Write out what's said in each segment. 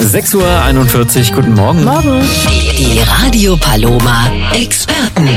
6:41 Uhr, guten Morgen. Morgen. Die Radio Paloma Experten.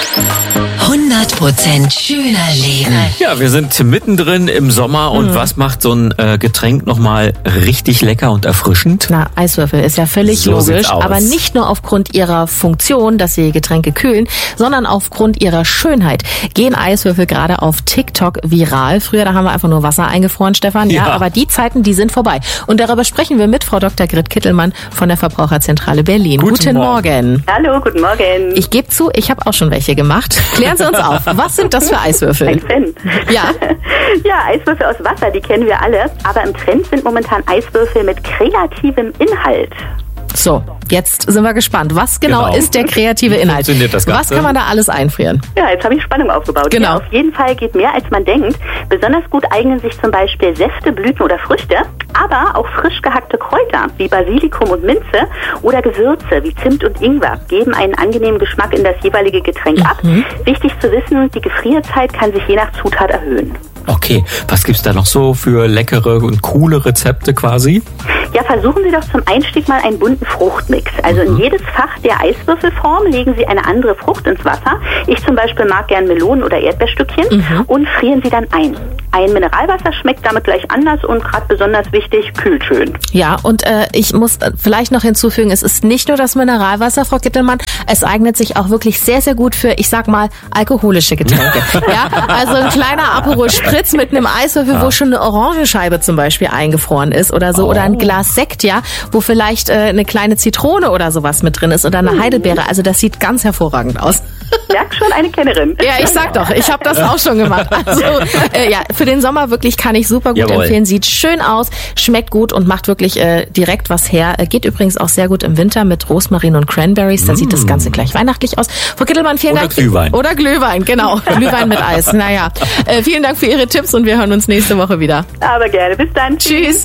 100% schöner Leben. Ja, wir sind mittendrin im Sommer und was macht so ein Getränk nochmal richtig lecker und erfrischend? Na, Eiswürfel ist ja völlig So sieht's logisch, aus. aber nicht nur aufgrund ihrer Funktion, dass sie Getränke kühlen, sondern aufgrund ihrer Schönheit gehen Eiswürfel gerade auf TikTok viral. Früher, da haben wir einfach nur Wasser eingefroren, Stefan. Ja, Ja. aber die Zeiten, die sind vorbei. Und darüber sprechen wir mit Frau Dr. Grit Kittelmann von der Verbraucherzentrale Berlin. Guten Morgen. Hallo, guten Morgen. Ich gebe zu, ich habe auch schon welche gemacht. Klären Sie uns auf. Was sind das für Eiswürfel? Ein Fan. Ja. Ja, Eiswürfel aus Wasser, die kennen wir alle. Aber im Trend sind momentan Eiswürfel mit kreativem Inhalt. So, jetzt sind wir gespannt. Was genau Genau. ist der kreative Wie Inhalt? funktioniert das Ganze? Was kann man da alles einfrieren? Ja, jetzt habe ich Spannung aufgebaut. Genau. Ja, auf jeden Fall geht mehr, als man denkt. Besonders gut eignen sich zum Beispiel Säfte, Blüten oder Früchte, aber auch frisch gehackte Kräuter wie Basilikum und Minze oder Gewürze wie Zimt und Ingwer geben einen angenehmen Geschmack in das jeweilige Getränk ab. Wichtig zu wissen, die Gefrierzeit kann sich je nach Zutat erhöhen. Okay, was gibt's da noch so für leckere und coole Rezepte quasi? Ja, versuchen Sie doch zum Einstieg mal einen bunten Fruchtmix. Also in jedes Fach der Eiswürfelform legen Sie eine andere Frucht ins Wasser. Ich zum Beispiel mag gern Melonen- oder Erdbeerstückchen und frieren sie dann ein. Ein Mineralwasser schmeckt damit gleich anders und gerade besonders wichtig, kühlt schön. Ja, und ich muss vielleicht noch hinzufügen, es ist nicht nur das Mineralwasser, Frau Kittelmann, es eignet sich auch wirklich sehr, sehr gut für, ich sag mal, alkoholische Getränke. Ja, also ein kleiner Aperol Spritz mit einem Eiswürfel, wo schon eine Orangenscheibe zum Beispiel eingefroren ist oder so, oder ein Glas Sekt, ja, wo vielleicht eine kleine Zitrone oder sowas mit drin ist oder eine Heidelbeere. Also das sieht ganz hervorragend aus. Merk schon, eine Kennerin. Ja, ich sag doch, ich habe das auch schon gemacht. Also ja, für den Sommer wirklich kann ich super gut Jawohl. empfehlen. Sieht schön aus, schmeckt gut und macht wirklich direkt was her. Geht übrigens auch sehr gut im Winter mit Rosmarin und Cranberries. Da sieht das Ganze gleich weihnachtlich aus. Frau Kittelmann, vielen Oder Dank. Glühwein. Oder Glühwein, genau. Glühwein mit Eis. Naja, vielen Dank für Ihre Tipps und wir hören uns nächste Woche wieder. Aber gerne. Bis dann. Tschüss.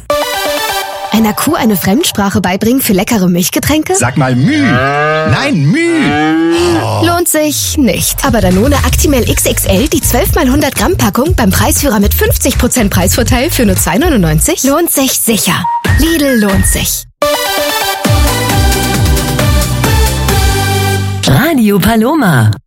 Einer Kuh eine Fremdsprache beibringen für leckere Milchgetränke? Sag mal Müh. Nein, Müh. Lohnt sich nicht. Aber Danone Actimel XXL, die 12x100 Gramm Packung beim Preisführer mit 50% Preisvorteil für nur 2,99 lohnt sich sicher. Lidl lohnt sich. Radio Paloma.